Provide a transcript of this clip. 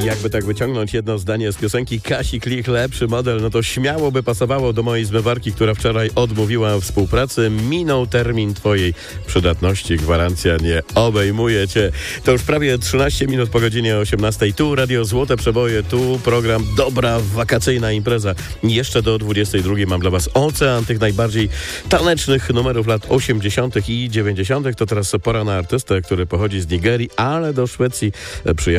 Jakby tak wyciągnąć jedno zdanie z piosenki Kasi Klich, lepszy model, no to śmiało by pasowało do mojej zmywarki, która wczoraj odmówiła współpracy. Minął termin twojej przydatności, gwarancja nie obejmuje cię. To już prawie 13 minut po godzinie 18. Tu Radio Złote Przeboje, tu program Dobra Wakacyjna Impreza. Jeszcze do 22 mam dla was ocean tych najbardziej tanecznych numerów lat 80. i 90. To teraz pora na artystę, który pochodzi z Nigerii, ale do Szwecji przyjechał